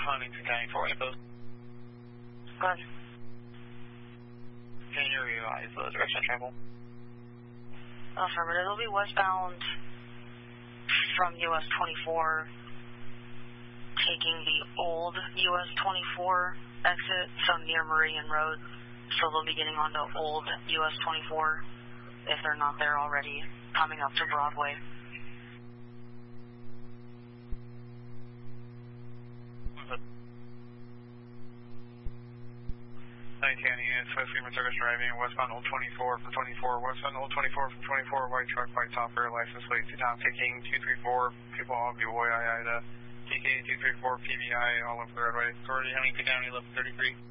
Huntington County 4 post. Go ahead. Can you revise the direction of travel? Affirmative. It'll be westbound from US 24, taking the old US 24 exit, so near Meridian Road. So they'll be getting onto old US 24 if they're not there already, coming up to Broadway. Freeman Service driving westbound Old 24 from 24, westbound Old 24 from 24, white truck, white topper, license plate, Tom taking 234, people all be Ida, TK 234, PBI, all over the roadway. Authority Huntington County 1133.